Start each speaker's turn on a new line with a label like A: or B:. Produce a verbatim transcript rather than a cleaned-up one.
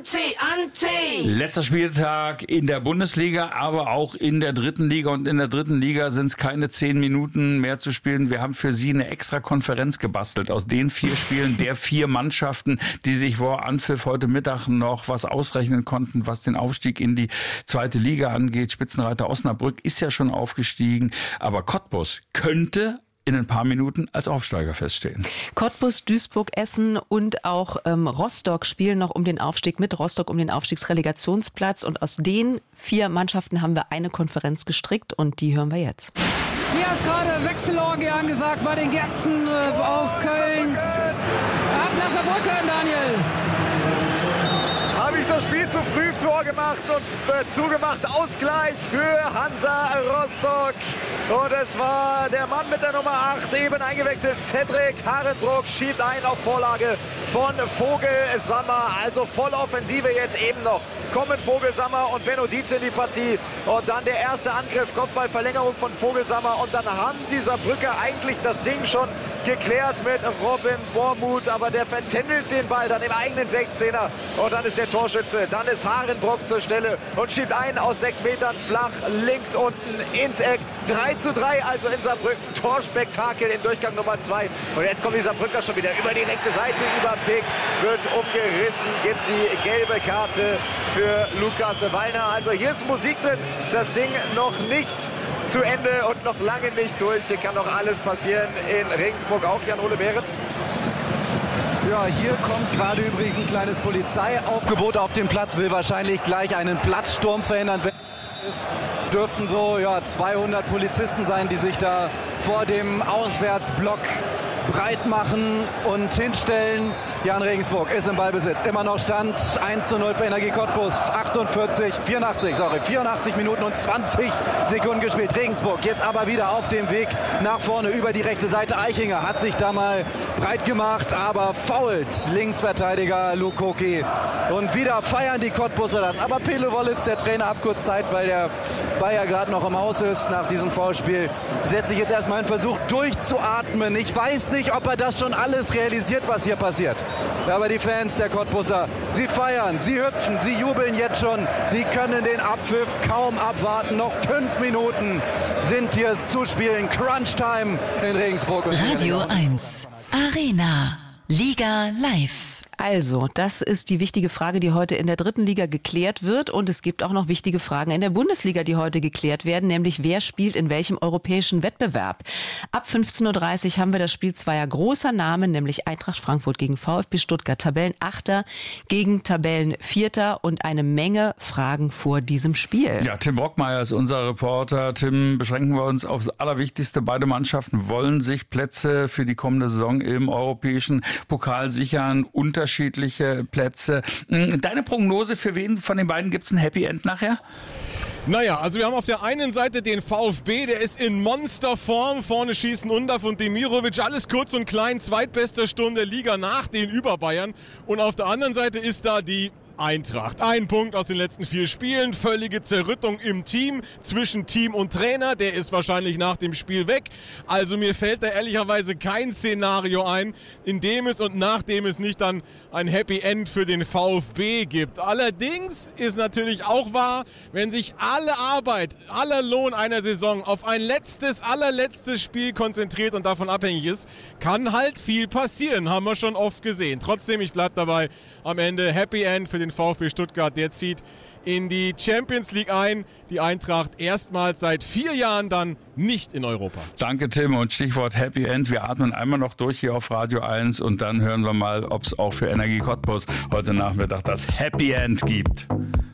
A: Anti, Anti!
B: Letzter Spieltag in der Bundesliga, aber auch in der dritten Liga. Und in der dritten Liga sind es keine zehn Minuten mehr zu spielen. Wir haben für Sie eine extra Konferenz gebastelt aus den vier Spielen der vier Mannschaften, die sich vor Anpfiff heute Mittag noch was ausrechnen konnten, was den Aufstieg in die zweite Liga angeht. Spitzenreiter Osnabrück ist ja schon aufgestiegen, aber Cottbus könnte in ein paar Minuten als Aufsteiger feststehen.
C: Cottbus, Duisburg, Essen und auch ähm, Rostock spielen noch um den Aufstieg mit. Rostock um den Aufstiegsrelegationsplatz. Und aus den vier Mannschaften haben wir eine Konferenz gestrickt und die hören wir jetzt.
D: Hier ist gerade Wechselorgie angesagt bei den Gästen äh, aus Köln. Ablasser Brücke, Daniel.
E: Habe ich das Spiel zu früh vorgemacht und äh, zugemacht. Ausgleich für Hansa Rostock. Und es war der Mann mit der Nummer acht, eben eingewechselt. Cedric Harenbrock schiebt ein auf Vorlage von Vogelsammer. Also voll Offensive jetzt eben noch. Kommen Vogelsammer und Benno Dietz in die Partie. Und dann der erste Angriff, Kopfballverlängerung von Vogelsammer. Und dann haben dieser Brücke eigentlich das Ding schon geklärt mit Robin Bormuth. Aber der vertändelt den Ball dann im eigenen sechzehner. Und dann ist der Torschütze. Dann ist Harenbrock zur Stelle und schiebt einen aus sechs Metern flach links unten ins Eck. drei zu drei, also in Saarbrücken. Torspektakel in Durchgang Nummer zwei. Und jetzt kommt dieser Brücker schon wieder über die rechte Seite, über Pick, wird umgerissen, gibt die gelbe Karte für Lukas Wallner. Also hier ist Musik drin, das Ding noch nicht zu Ende und noch lange nicht durch. Hier kann noch alles passieren in Regensburg, auch Jan-Ole Behrens.
F: Ja, hier kommt gerade übrigens ein kleines Polizeiaufgebot auf den Platz, will wahrscheinlich gleich einen Platzsturm verhindern. Es dürften so ja, zweihundert Polizisten sein, die sich da vor dem Auswärtsblock breit machen und hinstellen. Jan Regensburg ist im Ballbesitz. Immer noch Stand eins zu null für Energie Cottbus. achtundvierzig, vierundachtzig, sorry, vierundachtzig Minuten und zwanzig Sekunden gespielt. Regensburg jetzt aber wieder auf dem Weg nach vorne über die rechte Seite. Eichinger hat sich da mal breit gemacht, aber fault Linksverteidiger Lukoki. Und wieder feiern die Cottbuser das. Aber Pele Wollitz, der Trainer, ab kurz Zeit, weil der Bayer gerade noch im Haus ist nach diesem Foulspiel, setzt sich jetzt erstmal einen Versuch durchzuatmen. Ich weiß nicht, ob er das schon alles realisiert, was hier passiert. Aber die Fans der Cottbuser, sie feiern, sie hüpfen, sie jubeln jetzt schon. Sie können den Abpfiff kaum abwarten. Noch fünf Minuten sind hier zu spielen. Crunch-Time in Regensburg.
G: Radio eins. Arena. Liga live.
C: Also, das ist die wichtige Frage, die heute in der dritten Liga geklärt wird. Und es gibt auch noch wichtige Fragen in der Bundesliga, die heute geklärt werden, nämlich wer spielt in welchem europäischen Wettbewerb. Ab fünfzehn Uhr dreißig haben wir das Spiel zweier großer Namen, nämlich Eintracht Frankfurt gegen VfB Stuttgart, Tabellenachter gegen Tabellenvierter und eine Menge Fragen vor diesem Spiel.
B: Ja, Tim Brockmeier ist unser Reporter. Tim, beschränken wir uns aufs Allerwichtigste. Beide Mannschaften wollen sich Plätze für die kommende Saison im europäischen Pokal sichern. Unter unterschiedliche Plätze. Deine Prognose, für wen von den beiden gibt es ein Happy End nachher?
H: Naja, also wir haben auf der einen Seite den VfB, der ist in Monsterform. Vorne schießen Undav und Demirovic, alles kurz und klein, zweitbester Sturm der Liga nach den Über-Bayern. Und auf der anderen Seite ist da die Eintracht. Ein Punkt aus den letzten vier Spielen, völlige Zerrüttung im Team, zwischen Team und Trainer, der ist wahrscheinlich nach dem Spiel weg. Also mir fällt da ehrlicherweise kein Szenario ein, in dem es und nach dem es nicht dann ein Happy End für den VfB gibt. Allerdings ist natürlich auch wahr, wenn sich alle Arbeit, aller Lohn einer Saison auf ein letztes, allerletztes Spiel konzentriert und davon abhängig ist, kann halt viel passieren, haben wir schon oft gesehen. Trotzdem, ich bleibe dabei, am Ende Happy End für den VfB Stuttgart, der zieht in die Champions League ein. Die Eintracht erstmals seit vier Jahren dann nicht in Europa.
B: Danke, Tim. Und Stichwort Happy End. Wir atmen einmal noch durch hier auf Radio eins und dann hören wir mal, ob es auch für Energie Cottbus heute Nachmittag das Happy End gibt.